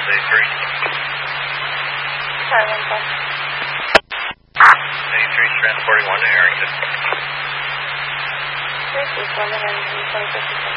Charlie 1. 83 transporting 1 to Harrington. This is 126.